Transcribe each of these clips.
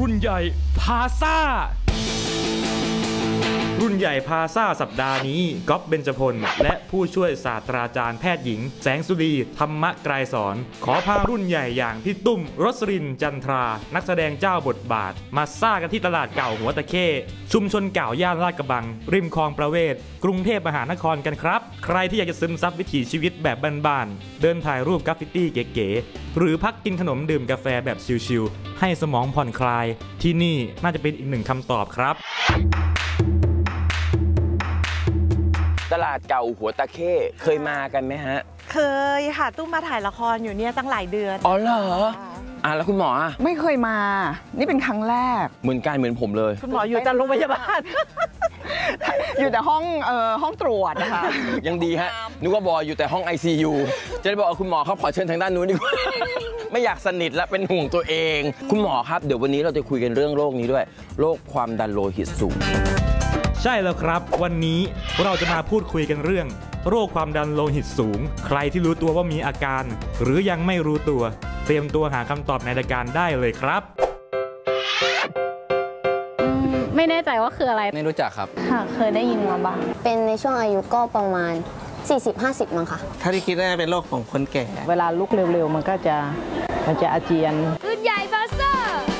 รุ่นใหญ่พาซ่ารุ่นใหญ่พาซ่าสัปดาห์นี้ก๊อฟเบญจพลและผู้ช่วยศาสตราจารย์แพทย์หญิงแสงสุรีธรรมไกรสอนขอพารุ่นใหญ่อย่างพี่ตุ้มรสรินจันทรานักแสดงเจ้าบทบาทมาซ่ากันที่ตลาดเก่าหัวตะเข้ชุมชนเก่าย่านลาดกระบังริมคลองประเวศกรุงเทพมหานครกันครับใครที่อยากจะซึมซับวิถีชีวิตแบบบ้านๆเดินถ่ายรูปกราฟฟิตี้เก๋ๆหรือพักกินขนมดื่มกาแฟแบบชิลๆให้สมองผ่อนคลายที่นี่น่าจะเป็นอีกหนึ่งคำตอบครับตลาดเก่าหัวตะเข้เคยมากันไหมฮะเคยค่ะตุ้มมาถ่ายละครอยู่เนี่ยตั้งหลายเดือนอ๋อเหรอแล้วคุณหมอไม่เคยมานี่เป็นครั้งแรกเหมือนกันเหมือนผมเลยคุณหมออยู่แต่โรงพยาบาลอยู่แต่ห้องตรวจนะคะยังดีฮะนึกว่าบอยอยู่แต่ห้อง ICU จะได้บอกคุณหมอครับขอเชิญทางด้านนู้นดีกว่าไม่อยากสนิทและเป็นห่วงตัวเองคุณหมอครับเดี๋ยววันนี้เราจะคุยกันเรื่องโรคนี้ด้วยโรคความดันโลหิตสูงใช่แล้วครับวันนี้เราจะมาพูดคุยกันเรื่องโรคความดันโลหิตสูงใครที่รู้ตัวว่ามีอาการหรือยังไม่รู้ตัวเตรียมตัวหาคำตอบในรายการได้เลยครับไม่แน่ใจว่าคืออะไรไม่รู้จักครับค่ะเคยได้ยินมาบ้างเป็นในช่วงอายุก็ประมาณ 40-50 มั้งค่ะถ้าที่คิดว่าเป็นโรคของคนแก่เวลาลุกเร็วๆมันจะอาเจียนรุ่นใหญ่พาซ่า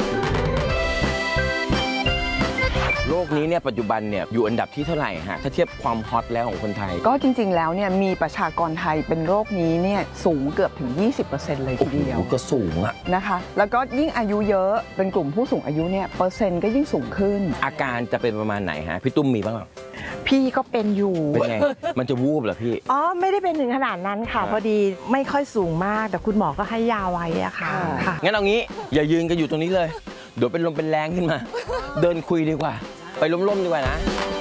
โรคนี้เนี่ยปัจจุบันเนี่ยอยู่อันดับที่เท่าไหร่ฮะถ้าเทียบความฮอตแล้วของคนไทยก็จริงๆแล้วเนี่ยมีประชากรไทยเป็นโรคนี้เนี่ยสูงเกือบถึง 20% เลยทีเดียวก็สูงอะนะคะแล้วก็ยิ่งอายุเยอะเป็นกลุ่มผู้สูงอายุเนี่ยเปอร์เซ็นต์ก็ยิ่งสูงขึ้นอาการจะเป็นประมาณไหนฮะพี่ตุ้มมีบ้างหรอพี่ก็เป็นอยู่เป็นไงมันจะวูบเหรอพี่ไม่ได้เป็นถึงขนาดนั้นค่ะพอดีไม่ค่อยสูงมากแต่คุณหมอก็ให้ยาไว้อะค่ะงั้นเอางี้อย่ายืนกันอยู่ตรงนี้เลยเดี๋ยวเป็นลมเป็นแรงขึ้นมาเดินคุยดีกว่าไปล้มๆดีกว่านะ